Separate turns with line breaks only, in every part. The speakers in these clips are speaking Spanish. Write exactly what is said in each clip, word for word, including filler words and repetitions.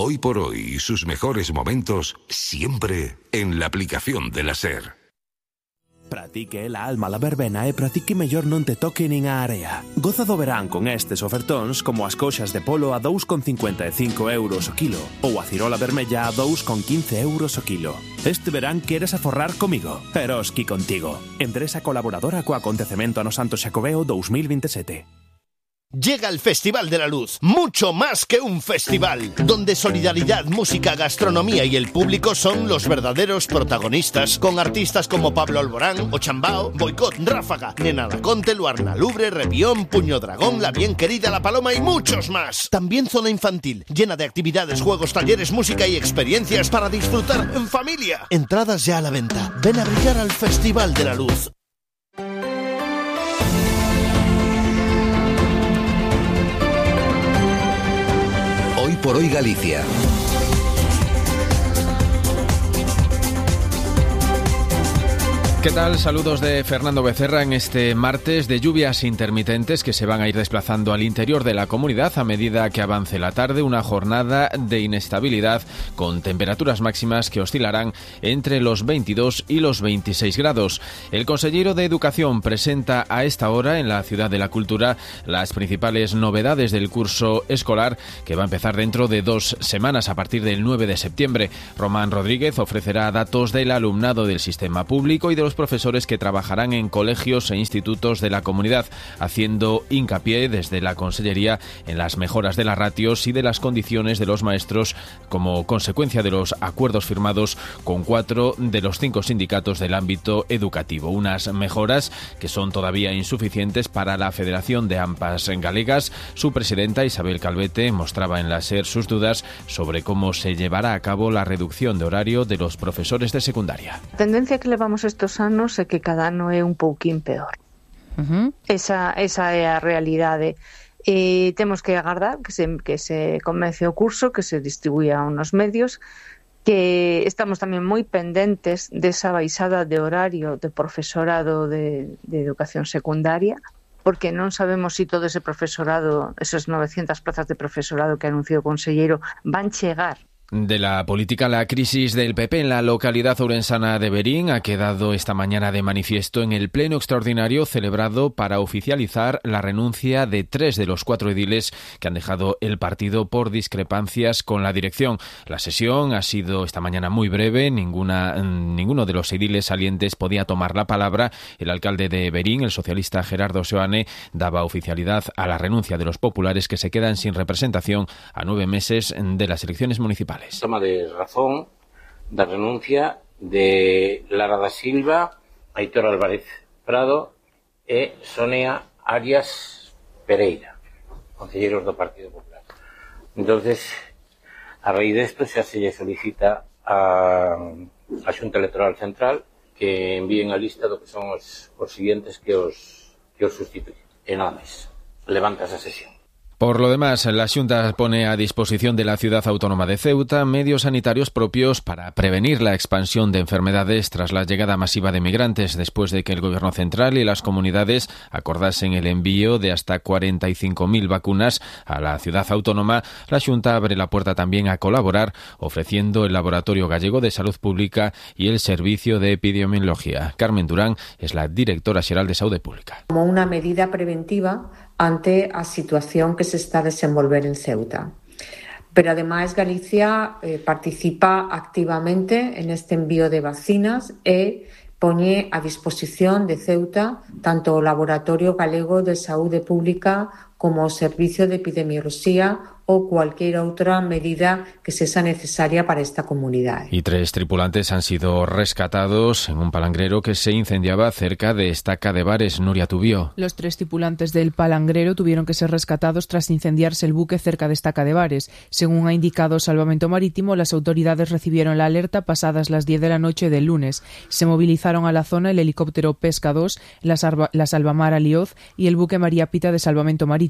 Hoy por hoy, sus mejores momentos siempre en la aplicación de la SER.
Pratique la alma la verbena e pratique mellor non te toque nin a area. Goza do verán con estes ofertóns como as coxas de polo a dous con cincuenta e cinco euros o kilo ou a cirola vermella a dous con quince euros o kilo. Este verán queres aforrar comigo? Eroski contigo. Empresa colaboradora co acontecemento ano Santo Xacobeo dous mil veintisiete.
Llega el Festival de la Luz, mucho más que un festival, donde solidaridad, música, gastronomía y el público son los verdaderos protagonistas, con artistas como Pablo Alborán, Ochambao, Boicot, Ráfaga, Nena Daconte, Luarna Lubre, Revión, Puño Dragón, La Bien Querida, La Paloma y muchos más. También zona infantil, llena de actividades, juegos, talleres, música y experiencias para disfrutar en familia. Entradas ya a la venta. Ven a brillar al Festival de la Luz.
Hoy por hoy Galicia.
¿Qué tal? Saludos de Fernando Becerra en este martes de lluvias intermitentes que se van a ir desplazando al interior de la comunidad a medida que avance la tarde, una jornada de inestabilidad con temperaturas máximas que oscilarán entre los veintidós y los veintiséis grados. El consejero de Educación presenta a esta hora en la Ciudad de la Cultura las principales novedades del curso escolar que va a empezar dentro de dos semanas a partir del nueve de septiembre. Román Rodríguez ofrecerá datos del alumnado del sistema público y de los profesores que trabajarán en colegios e institutos de la comunidad, haciendo hincapié desde la Consellería en las mejoras de las ratios y de las condiciones de los maestros como consecuencia de los acuerdos firmados con cuatro de los cinco sindicatos del ámbito educativo. Unas mejoras que son todavía insuficientes para la Federación de AMPAs Galegas. Su presidenta, Isabel Calvete, mostraba en la SER sus dudas sobre cómo se llevará a cabo la reducción de horario de los profesores de secundaria.
A tendencia que levamos estos anos é que cada ano é un pouquín peor. Uh-huh. Esa, esa é a realidade. E temos que agardar que se, que se comece o curso, que se distribuya unos medios, que estamos tamén moi pendentes desa baixada de horario de profesorado de, de educación secundaria, porque non sabemos se si todo ese profesorado, esas novecientas plazas de profesorado que anunciou o conselleiro, van chegar.
De la política, la crisis del P P en la localidad ourensana de Verín ha quedado esta mañana de manifiesto en el pleno extraordinario celebrado para oficializar la renuncia de tres de los cuatro ediles que han dejado el partido por discrepancias con la dirección. La sesión ha sido esta mañana muy breve, ninguna, ninguno de los ediles salientes podía tomar la palabra. El alcalde de Verín, el socialista Gerardo Seoane, daba oficialidad a la renuncia de los populares que se quedan sin representación a nueve meses de las elecciones municipales.
Toma de razón da renuncia de Lara da Silva, Aitor Álvarez Prado e Sonia Arias Pereira, concelleiros do Partido Popular. Entonces, a raíz desto xa se lle solicita a, a Xunta Electoral Central que envíen a lista do que son os, os siguientes que os, que os sustituyen. E nada máis. Levanta esa sesión.
Por lo demás, la Xunta pone a disposición de la Ciudad Autónoma de Ceuta medios sanitarios propios para prevenir la expansión de enfermedades tras la llegada masiva de migrantes, después de que el Gobierno central y las comunidades acordasen el envío de hasta cuarenta y cinco mil vacunas a la Ciudad Autónoma. La Xunta abre la puerta también a colaborar, ofreciendo el Laboratorio Gallego de Salud Pública y el Servicio de Epidemiología. Carmen Durán es la directora xeral de Saúde Pública.
Como una medida preventiva ante a situación que se está a desenvolver en Ceuta. Pero ademais Galicia eh, participa activamente en este envío de vacinas e poñe a disposición de Ceuta tanto o Laboratorio Galego de Saúde Pública como o Servicio de Epidemioloxía o cualquier otra medida que sea necesaria para esta comunidad.
Y tres tripulantes han sido rescatados en un palangrero que se incendiaba cerca de Estaca de Bares. Nuria Tubío.
Los tres tripulantes del palangrero tuvieron que ser rescatados tras incendiarse el buque cerca de Estaca de Bares. Según ha indicado Salvamento Marítimo, las autoridades recibieron la alerta pasadas las diez de la noche del lunes. Se movilizaron a la zona el helicóptero Pesca dos, la, Salva, la Salvamar Alioz y el buque María Pita de Salvamento Marítimo.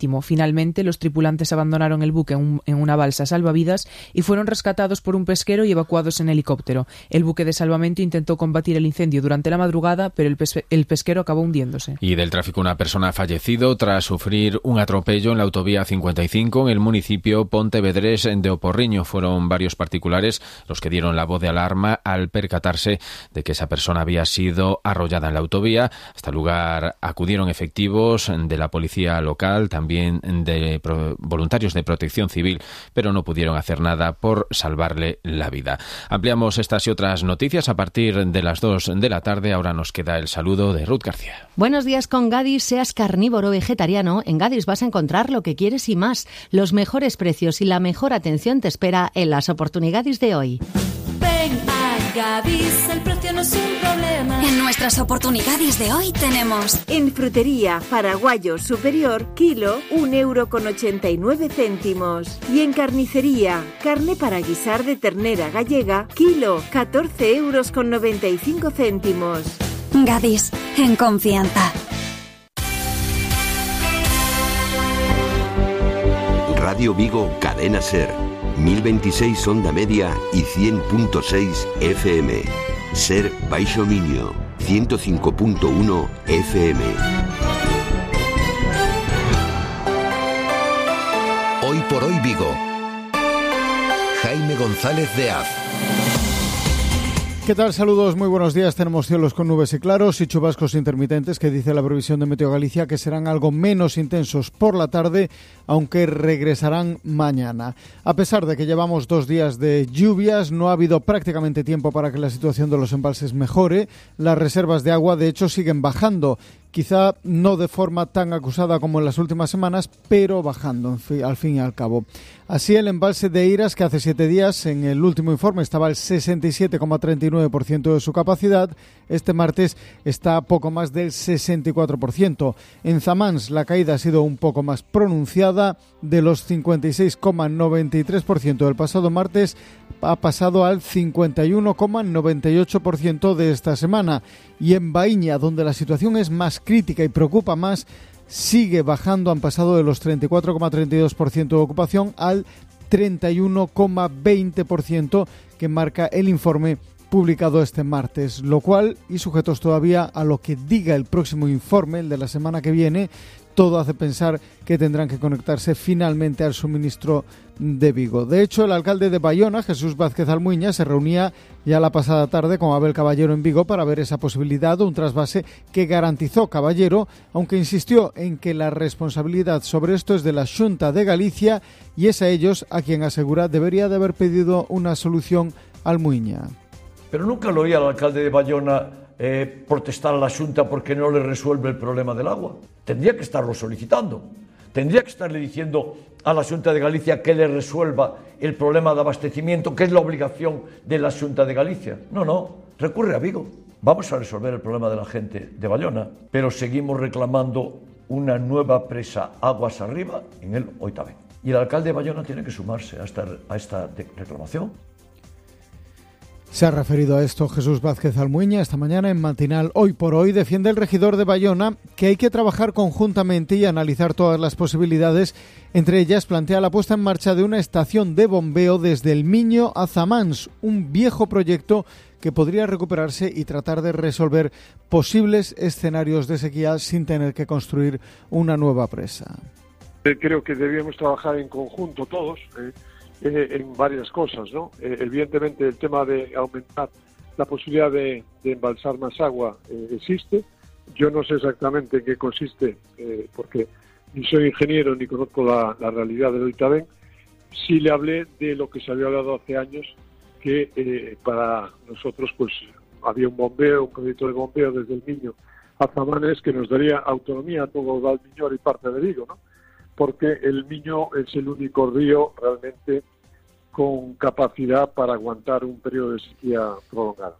marítimo. Finalmente, los tripulantes abandonaron el buque en, un, en una balsa salvavidas y fueron rescatados por un pesquero y evacuados en helicóptero. El buque de salvamento intentó combatir el incendio durante la madrugada, pero el, pes- el pesquero acabó hundiéndose.
Y del tráfico, una persona ha fallecido tras sufrir un atropello en la autovía cincuenta y cinco en el municipio pontevedrés de Oporriño. Fueron varios particulares los que dieron la voz de alarma al percatarse de que esa persona había sido arrollada en la autovía. Hasta el lugar acudieron efectivos de la policía local, también de pro- voluntarios de protección civil, pero no pudieron hacer nada por salvarle la vida. Ampliamos estas y otras noticias a partir de las dos de la tarde. Ahora nos queda el saludo de Ruth García.
Buenos días con Gadis. Seas carnívoro o vegetariano, en Gadis vas a encontrar lo que quieres y más. Los mejores precios y la mejor atención te espera en las oportunidades de hoy.
Ven a Gadis, el precio no es un problema.
En nuestras oportunidades de hoy tenemos
en frutería Paraguayo Superior, kilo un euro con ochenta y nueve céntimos. Y en carnicería, carne para guisar de ternera gallega, kilo catorce euros con noventa y cinco céntimos.
Gadis, en confianza.
Radio Vigo, Cadena Ser, mil veintiséis onda media y cien punto seis F M. Ser Baixo Miño, ciento cinco punto uno F M.
Hoy por hoy Vigo. Jaime González de Az.
¿Qué tal? Saludos, muy buenos días. Tenemos cielos con nubes y claros y chubascos intermitentes que dice la previsión de Meteo Galicia que serán algo menos intensos por la tarde, aunque regresarán mañana. A pesar de que llevamos dos días de lluvias, no ha habido prácticamente tiempo para que la situación de los embalses mejore. Las reservas de agua, de hecho, siguen bajando. Quizá no de forma tan acusada como en las últimas semanas, pero bajando en fin, al fin y al cabo. Así, el embalse de Eiras, que hace siete días en el último informe estaba al sesenta y siete coma treinta y nueve por ciento de su capacidad, este martes está a poco más del sesenta y cuatro por ciento. En Zamans la caída ha sido un poco más pronunciada, de los cincuenta y seis coma noventa y tres por ciento del pasado martes ha pasado al cincuenta y uno coma noventa y ocho por ciento de esta semana. Y en Baíña, donde la situación es más crítica y preocupa más, sigue bajando, han pasado de los treinta y cuatro coma treinta y dos por ciento de ocupación al treinta y uno coma veinte por ciento que marca el informe publicado este martes, lo cual, y sujetos todavía a lo que diga el próximo informe, el de la semana que viene, todo hace pensar que tendrán que conectarse finalmente al suministro de Vigo. De hecho, el alcalde de Bayona, Jesús Vázquez Almuiña, se reunía ya la pasada tarde con Abel Caballero en Vigo para ver esa posibilidad de un trasvase que garantizó Caballero, aunque insistió en que la responsabilidad sobre esto es de la Xunta de Galicia y es a ellos a quien asegura debería de haber pedido una solución Almuiña.
Pero nunca lo oí al alcalde de Bayona eh, protestar a la Xunta porque no le resuelve el problema del agua. Tendría que estarlo solicitando. Tendría que estarle diciendo a la Xunta de Galicia que le resuelva el problema de abastecimiento, que es la obligación de la Xunta de Galicia. No, no, recurre a Vigo. Vamos a resolver el problema de la gente de Bayona, pero seguimos reclamando una nueva presa aguas arriba en el Oitavén. Y el alcalde de Bayona tiene que sumarse a esta, a esta reclamación.
Se ha referido a esto Jesús Vázquez Almuiña esta mañana en Matinal Hoy por Hoy. Defiende el regidor de Bayona que hay que trabajar conjuntamente y analizar todas las posibilidades. Entre ellas plantea la puesta en marcha de una estación de bombeo desde el Miño a Zamans, un viejo proyecto que podría recuperarse y tratar de resolver posibles escenarios de sequía sin tener que construir una nueva presa.
Creo que debíamos trabajar en conjunto todos, eh. Eh, en varias cosas, ¿no? Eh, evidentemente el tema de aumentar la posibilidad de, de embalsar más agua eh, existe. Yo no sé exactamente en qué consiste, eh, porque ni soy ingeniero ni conozco la, la realidad del Oitavén. Sí le hablé de lo que se había hablado hace años, que eh, para nosotros pues había un bombeo, un proyecto de bombeo desde el Miño a Zamanes que nos daría autonomía a todo el Valmiñor y parte de Vigo, ¿no? Porque el Miño es el único río realmente con capacidad para aguantar un periodo de sequía prolongado.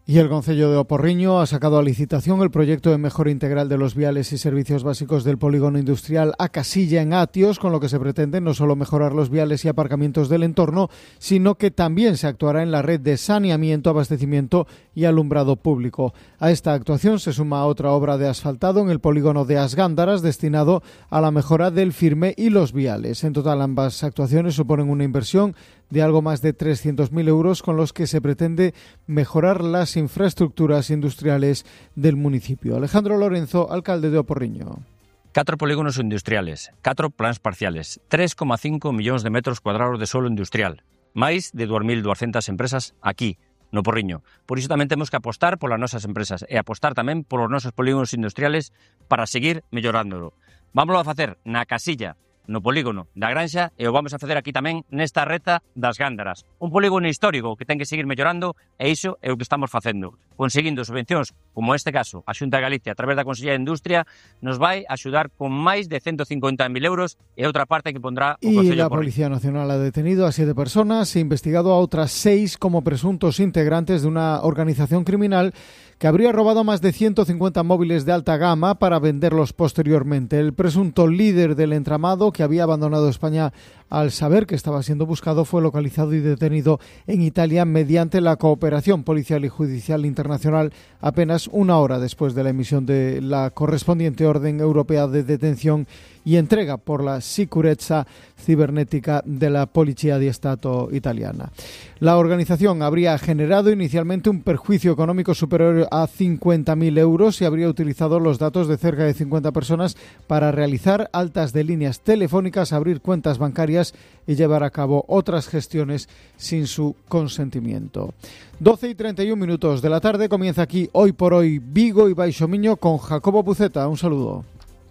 Y el Concello de Oporriño ha sacado a licitación el proyecto de mejora integral de los viales y servicios básicos del polígono industrial A Casilla en Atios, con lo que se pretende no solo mejorar los viales y aparcamientos del entorno, sino que también se actuará en la red de saneamiento, abastecimiento y alumbrado público. A esta actuación se suma otra obra de asfaltado en el polígono de Asgándaras, destinado a la mejora del firme y los viales. En total, ambas actuaciones suponen una inversión de algo más de trescientos mil euros, con los que se pretende mejorar las infraestructuras industriales del municipio. Alejandro Lorenzo, alcalde de Oporriño.
Catro polígonos industriales, catro plans parciales, tres coma cinco millóns de metros cuadrados de solo industrial, máis de dous mil duascentas empresas aquí, no Porriño. Por iso tamén temos que apostar polas nosas empresas e apostar tamén polos nosos polígonos industriales para seguir mellorándolo. Vámoslo a facer na Casilla, no polígono da Granxa, e o vamos a facer aquí tamén nesta reta das Gándaras. Un polígono histórico que ten que seguir mellorando, e iso é o que estamos facendo. Conseguindo subvencións, como este caso, a Xunta de Galicia, a través da Consellería de Industria, nos vai axudar con máis de ciento cincuenta mil euros, e outra parte que pondrá o Concello.
Y la Policía Nacional ha detenido a siete personas e investigado a otras seis como presuntos integrantes de una organización criminal que habría robado más de ciento cincuenta móviles de alta gama para venderlos posteriormente. El presunto líder del entramado, que había abandonado España al saber que estaba siendo buscado, fue localizado y detenido en Italia mediante la cooperación policial y judicial internacional apenas una hora después de la emisión de la correspondiente orden europea de detención y entrega por la sicurezza cibernética de la Policía di Stato italiana. La organización habría generado inicialmente un perjuicio económico superior a cincuenta mil euros y habría utilizado los datos de cerca de cincuenta personas para realizar altas de líneas telefónicas, abrir cuentas bancarias y llevar a cabo otras gestiones sin su consentimiento. doce y treinta y un minutos de la tarde, comienza aquí Hoy por Hoy Vigo y Baixo Miño con Jacobo Buceta. Un saludo.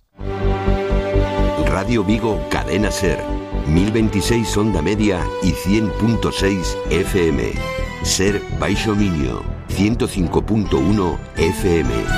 Radio Vigo, Cadena Ser, mil veintiséis onda media y cien punto seis F M. Ser Baixo Miño, ciento cinco punto uno F M.